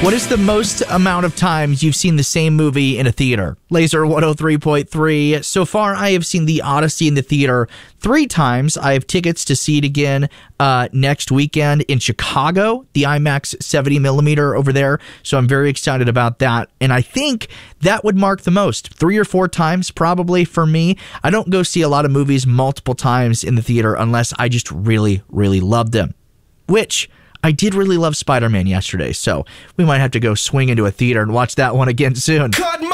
What is the most amount of times you've seen the same movie in a theater? Laser 103.3. So far, I have seen The Odyssey in the theater 3 times. I have tickets to see it again next weekend in Chicago, the IMAX 70mm over there. So I'm very excited about that. And I think that would mark the most. 3 or 4 times probably for me. I don't go see a lot of movies multiple times in the theater unless I just really, really love them. Which I did really love Spider-Man yesterday, so we might have to go swing into a theater and watch that one again soon.